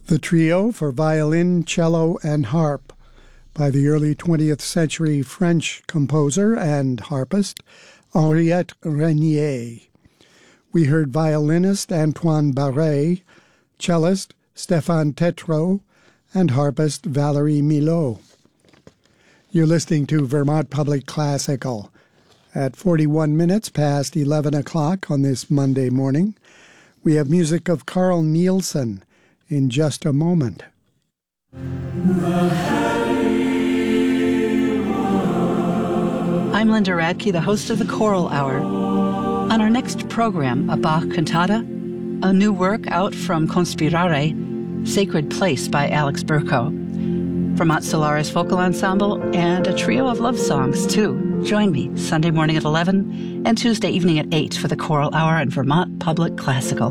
The trio for violin, cello, and harp by the early 20th century French composer and harpist Henriette Renier. We heard violinist Antoine Barret, cellist Stéphane Tétrault, and harpist Valérie Milot. You're listening to Vermont Public Classical at 41 minutes past 11 o'clock on this Monday morning. We have music of Carl Nielsen in just a moment. I'm Linda Radke, the host of the Choral Hour. On our next program, a Bach cantata, a new work out from Conspirare, Sacred Place by Alex Berko, Vermont Solaris Vocal Ensemble, and a trio of love songs, too. Join me Sunday morning at 11 and Tuesday evening at 8 for the Choral Hour and Vermont Public Classical.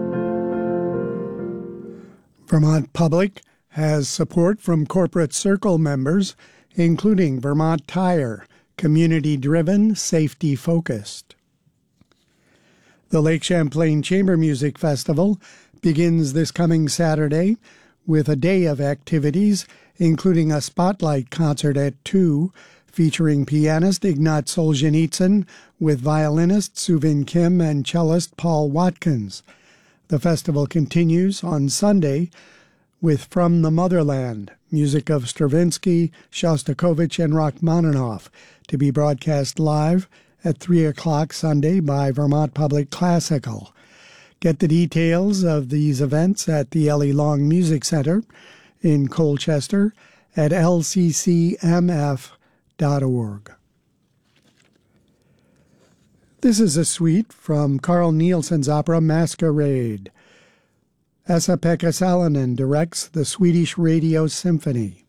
Vermont Public has support from corporate circle members, including Vermont Tire, community-driven, safety-focused. The Lake Champlain Chamber Music Festival begins this coming Saturday with a day of activities, including a spotlight concert at 2, featuring pianist Ignat Solzhenitsyn with violinist Suvin Kim and cellist Paul Watkins. The festival continues on Sunday with From the Motherland, music of Stravinsky, Shostakovich, and Rachmaninoff, to be broadcast live at 3 o'clock Sunday by Vermont Public Classical. Get the details of these events at the Ellie Long Music Center in Colchester at lccmf.org. This is a suite from Carl Nielsen's opera Masquerade. Esa-Pekka Salonen directs the Swedish Radio Symphony.